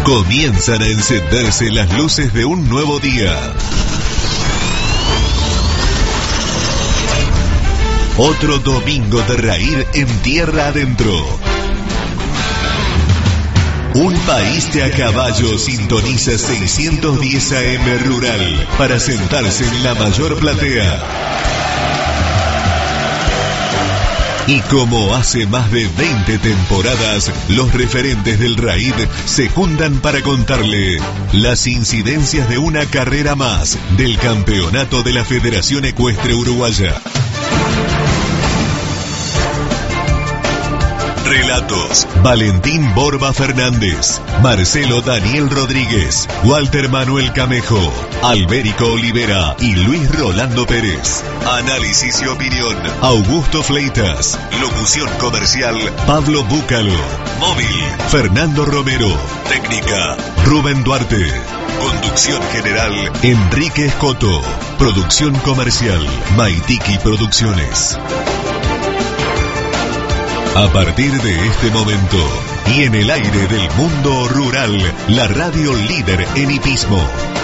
Comienzan a encenderse las luces de un nuevo día. Otro domingo de reír en tierra adentro. Un país de a caballo sintoniza 610 AM Rural para sentarse en la mayor platea. Y como hace más de 20 temporadas, los referentes del RAID se juntan para contarle las incidencias de una carrera más del campeonato de la Federación Ecuestre Uruguaya. Relatos: Valentín Borba Fernández, Marcelo Daniel Rodríguez, Walter Manuel Camejo, Albérico Olivera y Luis Rolando Pérez. Análisis y opinión: Augusto Fleitas. Locución comercial: Pablo Búcalo. Móvil: Fernando Romero. Técnica: Rubén Duarte. Conducción general: Enrique Escoto. Producción comercial: Maitiki Producciones. A partir de este momento, y en el aire del mundo rural, la radio líder en hipismo,